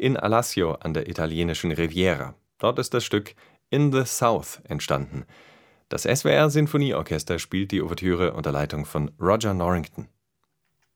in Alassio an der italienischen Riviera. Dort ist das Stück In the South entstanden. Das SWR Sinfonieorchester spielt die Ouvertüre unter Leitung von Roger Norrington.